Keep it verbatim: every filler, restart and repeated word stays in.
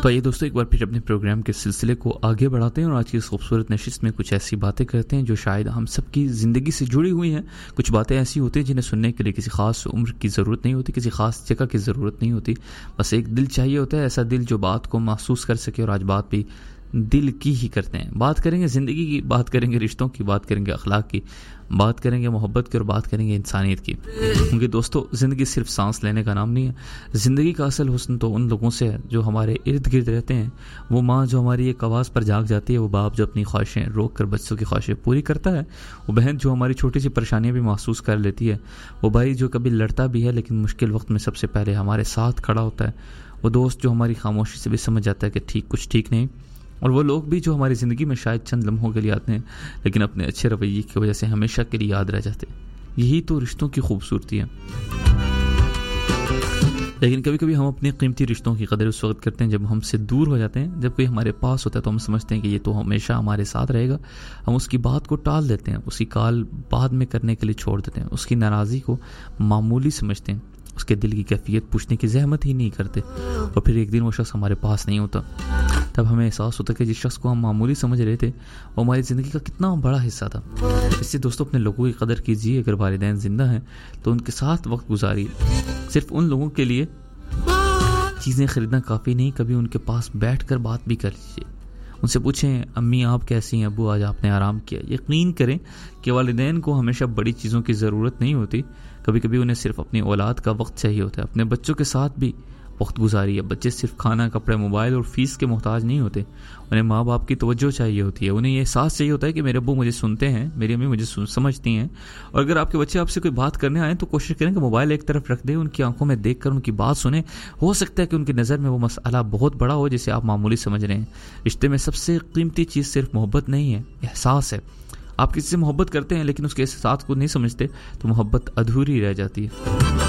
تو آئیے دوستوں ایک بار پھر اپنے پروگرام کے سلسلے کو آگے بڑھاتے ہیں اور آج کی اس خوبصورت نشست میں کچھ ایسی باتیں کرتے ہیں جو شاید ہم سب کی زندگی سے جڑی ہوئی ہیں. کچھ باتیں ایسی ہوتی ہیں جنہیں سننے کے لیے کسی خاص عمر کی ضرورت نہیں ہوتی, کسی خاص جگہ کی ضرورت نہیں ہوتی, بس ایک دل چاہیے ہوتا ہے, ایسا دل جو بات کو محسوس کر سکے. اور آج بات بھی دل کی ہی کرتے ہیں. بات کریں گے زندگی کی, بات کریں گے رشتوں کی, بات کریں گے اخلاق کی, بات کریں گے محبت کی اور بات کریں گے انسانیت کی. کیونکہ دوستو زندگی صرف سانس لینے کا نام نہیں ہے. زندگی کا اصل حسن تو ان لوگوں سے ہے جو ہمارے ارد گرد رہتے ہیں. وہ ماں جو ہماری ایک آواز پر جاگ جاتی ہے, وہ باپ جو اپنی خواہشیں روک کر بچوں کی خواہشیں پوری کرتا ہے, وہ بہن جو ہماری چھوٹی سی پریشانیاں بھی محسوس کر لیتی ہے, وہ بھائی جو کبھی لڑتا بھی ہے لیکن مشکل وقت میں سب سے پہلے ہمارے ساتھ کھڑا ہوتا ہے, وہ دوست جو ہماری خاموشی سے بھی سمجھ جاتا ہے کہ ٹھیک کچھ ٹھیک نہیں, اور وہ لوگ بھی جو ہماری زندگی میں شاید چند لمحوں کے لیے آتے ہیں لیکن اپنے اچھے رویے کی وجہ سے ہمیشہ کے لیے یاد رہ جاتے ہیں. یہی تو رشتوں کی خوبصورتی ہے. لیکن کبھی کبھی ہم اپنے قیمتی رشتوں کی قدر اس وقت کرتے ہیں جب ہم سے دور ہو جاتے ہیں. جب کوئی ہمارے پاس ہوتا ہے تو ہم سمجھتے ہیں کہ یہ تو ہمیشہ ہمارے ساتھ رہے گا. ہم اس کی بات کو ٹال دیتے ہیں, اس کی کال بعد میں کرنے کے لیے چھوڑ دیتے ہیں, اس کی ناراضی کو معمولی سمجھتے ہیں, اس کے دل کی کیفیت پوچھنے کی زحمت ہی نہیں کرتے. اور پھر ایک دن وہ شخص ہمارے پاس نہیں ہوتا, تب ہمیں احساس ہوتا ہے کہ جس شخص کو ہم معمولی سمجھ رہے تھے وہ ہماری زندگی کا کتنا بڑا حصہ تھا. اس سے دوستوں اپنے لوگوں کی قدر کیجیے. اگر والدین زندہ ہیں تو ان کے ساتھ وقت گزاریے. صرف ان لوگوں کے لیے چیزیں خریدنا کافی نہیں, کبھی ان کے پاس بیٹھ کر بات بھی کر لیجیے. ان سے پوچھیں امی آپ کیسی ہیں, ابو آج آپ نے آرام کیا. یقین کریں کہ والدین کو ہمیشہ بڑی چیزوں کی ضرورت نہیں ہوتی. کبھی کبھی انہیں صرف اپنی اولاد کا وقت چاہیے ہوتا ہے. اپنے بچوں کے ساتھ بھی وقت گزاریے. بچے صرف کھانا, کپڑے, موبائل اور فیس کے محتاج نہیں ہوتے. انہیں ماں باپ کی توجہ چاہیے ہوتی ہے. انہیں یہ احساس چاہیے ہوتا ہے کہ میرے ابو مجھے سنتے ہیں, میری امی مجھے سمجھتی ہیں. اور اگر آپ کے بچے آپ سے کوئی بات کرنے آئیں تو کوشش کریں کہ موبائل ایک طرف رکھ دیں, ان کی آنکھوں میں دیکھ کر ان کی بات سنیں. ہو سکتا ہے کہ ان کی نظر میں وہ مسئلہ بہت بڑا ہو جسے آپ معمولی سمجھ رہے ہیں. رشتے میں سب سے قیمتی چیز صرف محبت نہیں ہے, احساس ہے. آپ کسی سے محبت کرتے ہیں لیکن اس کے احساسات کو نہیں سمجھتے تو محبت ادھوری رہ جاتی ہے.